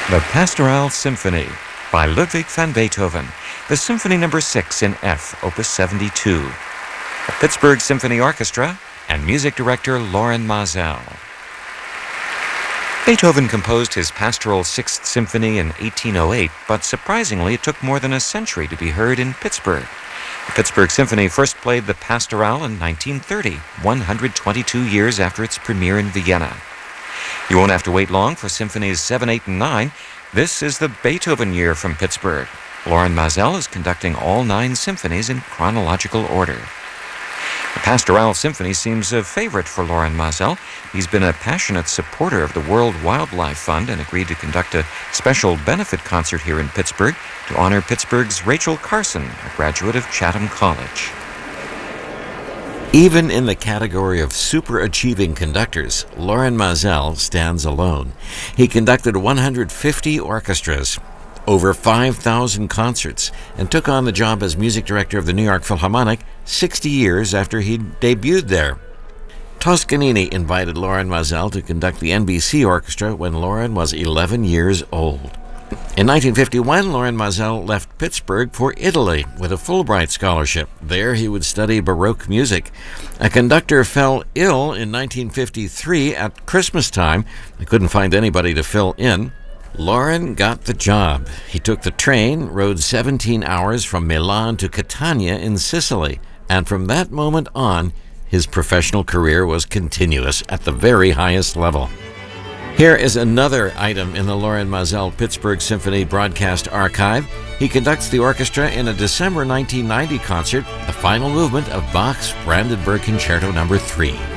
The Pastoral Symphony by Ludwig van Beethoven, the Symphony No. 6 in F, Opus 72. The Pittsburgh Symphony Orchestra and music director Lorin Maazel. Beethoven composed his Pastoral Sixth Symphony in 1808, but surprisingly it took more than a century to be heard in Pittsburgh. The Pittsburgh Symphony first played the Pastoral in 1930, 122 years after its premiere in Vienna. You won't have to wait long for Symphonies 7, 8, and 9. This is the Beethoven year from Pittsburgh. Lorin Maazel is conducting all 9 symphonies in chronological order. The Pastoral Symphony seems a favorite for Lorin Maazel. He's been a passionate supporter of the World Wildlife Fund and agreed to conduct a special benefit concert here in Pittsburgh to honor Pittsburgh's Rachel Carson, a graduate of Chatham College. Even in the category of super-achieving conductors, Lorin Maazel stands alone. He conducted 150 orchestras, over 5,000 concerts, and took on the job as music director of the New York Philharmonic 60 years after he debuted there. Toscanini invited Lorin Maazel to conduct the NBC Orchestra when Lorin was 11 years old. In 1951, Lorin Maazel left Pittsburgh for Italy with a Fulbright scholarship. There he would study Baroque music. A conductor fell ill in 1953 at Christmas time. They couldn't find anybody to fill in. Lorin got the job. He took the train, rode 17 hours from Milan to Catania in Sicily, and from that moment on, his professional career was continuous at the very highest level. Here is another item in the Lorin Maazel Pittsburgh Symphony broadcast archive. He conducts the orchestra in a December 1990 concert, the final movement of Bach's Brandenburg Concerto No. 3.